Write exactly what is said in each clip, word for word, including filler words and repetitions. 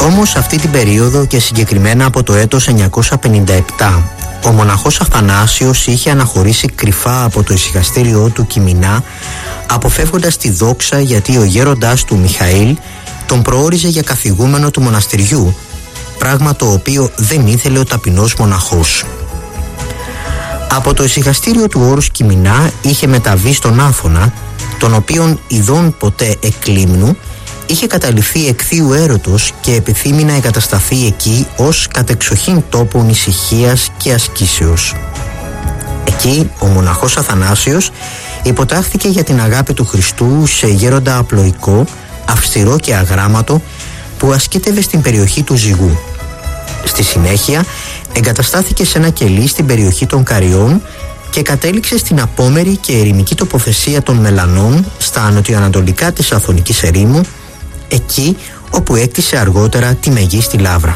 Όμως αυτή την περίοδο και συγκεκριμένα από το έτος εννιακόσια πενήντα επτά, ο μοναχός Αθανάσιος είχε αναχωρήσει κρυφά από το ησυχαστήριό του Κιμινά, αποφεύγοντας τη δόξα, γιατί ο γέροντάς του Μιχαήλ τον προόριζε για καθηγούμενο του μοναστηριού, πράγμα το οποίο δεν ήθελε ο ταπεινός μοναχός. Από το ησυχαστήριο του όρους Κιμινά είχε μεταβεί στον Άφωνα, τον οποίον ειδών ποτέ εκλίμνου, είχε καταληφθεί εκθείου έρωτος και επιθύμει να εγκατασταθεί εκεί ως κατεξοχήν τόπον ησυχίας και ασκήσεως. Εκεί ο μοναχός Αθανάσιος υποτάχθηκε για την αγάπη του Χριστού σε γέροντα απλοϊκό, αυστηρό και αγράμματο, που ασκήτευε στην περιοχή του Ζυγού. Στη συνέχεια εγκαταστάθηκε σε ένα κελί στην περιοχή των Καριών και κατέληξε στην απόμερη και ερημική τοποθεσία των Μελανών στα νοτιοανατολικά της Αθωνικής ερήμου, εκεί όπου έκτισε αργότερα τη Μεγίστη Λαύρα.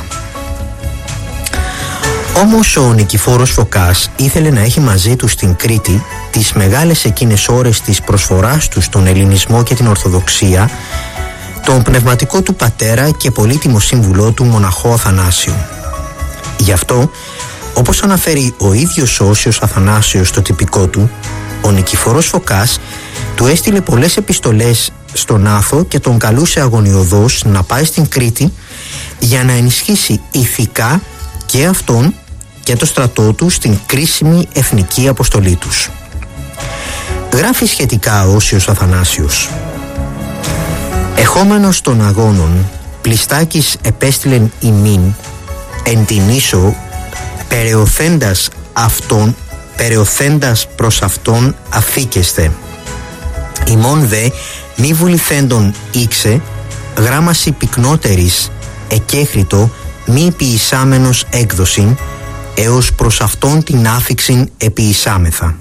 Όμως ο Νικηφόρος Φωκάς ήθελε να έχει μαζί του στην Κρήτη τις μεγάλες εκείνες ώρες της προσφοράς του στον ελληνισμό και την Ορθοδοξία, τον πνευματικό του πατέρα και πολύτιμο σύμβουλό του μοναχό Αθανάσιο. Γι' αυτό, όπως αναφέρει ο ίδιος ο Όσιος Αθανάσιος στο τυπικό του, ο Νικηφόρος Φωκάς του έστειλε πολλές επιστολές στον Άθο και τον καλούσε αγωνιωδώς να πάει στην Κρήτη για να ενισχύσει ηθικά και αυτόν και το στρατό του στην κρίσιμη εθνική αποστολή τους. Γράφει σχετικά ο Όσιος Αθανάσιος: «Εχόμενος των αγώνων, πλιστάκης επέστειλεν ημίν εν την ίσο, περαιωθέντας αυτόν, περαιωθέντας προς αυτόν αφήκεστε. Ημών δε μη βουληθέντον ήξε, γράμμαση πυκνότερης εκέχρητο μη ποιησάμενος έκδοσιν, έως προς αυτόν την άφιξην επιησάμεθα».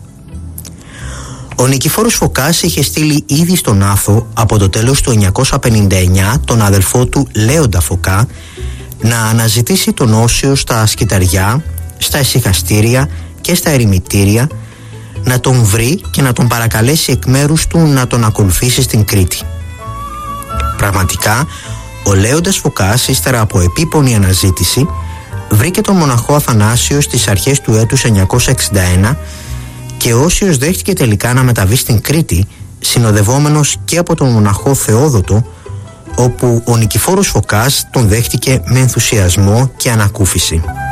Ο Νικηφόρος Φωκάς είχε στείλει ήδη στον Άθο από το τέλος του εννιακόσια πενήντα εννιά τον αδελφό του Λέοντα Φωκά να αναζητήσει τον Όσιο στα σκυταριά, στα ησυχαστήρια και στα ερημητήρια, να τον βρει και να τον παρακαλέσει εκ μέρους του να τον ακολουθήσει στην Κρήτη. Πραγματικά, ο Λέοντας Φωκάς, ύστερα από επίπονη αναζήτηση, βρήκε τον μοναχό Αθανάσιο στις αρχές του έτους εννιακόσια εξήντα ένα και ο Όσιος δέχτηκε τελικά να μεταβεί στην Κρήτη, συνοδευόμενος και από τον μοναχό Θεόδοτο, όπου ο Νικηφόρος Φωκάς τον δέχτηκε με ενθουσιασμό και ανακούφιση.